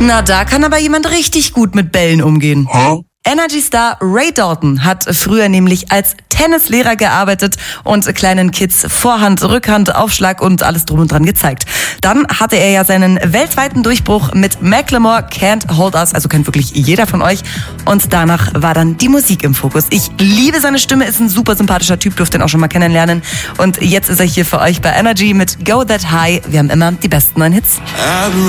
Na, da kann aber jemand richtig gut mit Bällen umgehen. Energy-Star Ray Dalton hat früher nämlich als Tennislehrer gearbeitet und kleinen Kids Vorhand, Rückhand, Aufschlag und alles drum und dran gezeigt. Dann hatte er ja seinen weltweiten Durchbruch mit Macklemore, Can't Hold Us, also kennt wirklich jeder von euch. Und danach war dann die Musik im Fokus. Ich liebe seine Stimme, ist ein super sympathischer Typ, durfte ihn auch schon mal kennenlernen. Und jetzt ist er hier für euch bei Energy mit Go That High. Wir haben immer die besten neuen Hits.